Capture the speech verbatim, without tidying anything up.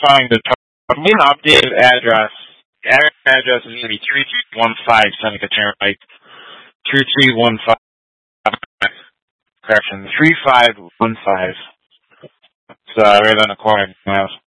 verifying the main updated address. The address is going to be three three one five Seneca Turnpike. three three one five. Correction, three five one five. It's uh, right on the corner of my house.